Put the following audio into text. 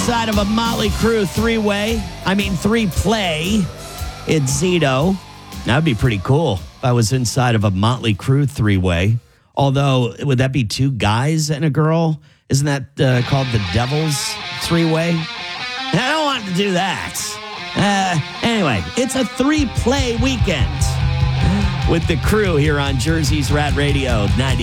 inside of a Motley Crue three-play, it's Zito. That'd be pretty cool if I was inside of a Motley Crue three-way. Although, would that be two guys and a girl? Isn't that called the Devil's three-way? I don't want to do that. Anyway, it's a three-play weekend with the Crew here on Jersey's Rat Radio 90.